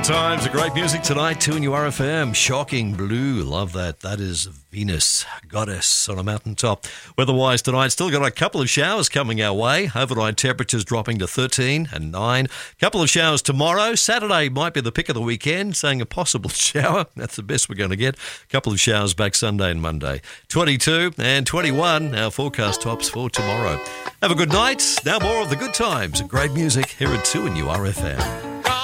times of great music tonight, 2NURFM. Shocking Blue, love that. That is Venus, Goddess on a mountaintop. Weather-wise tonight, still got a couple of showers coming our way. Overnight temperatures dropping to 13 and 9. Couple of showers tomorrow. Saturday might be the pick of the weekend, saying a possible shower. That's the best we're going to get. Couple of showers back Sunday and Monday. 22 and 21, our forecast tops for tomorrow. Have a good night. Now more of the good times and great music here at 2NURFM.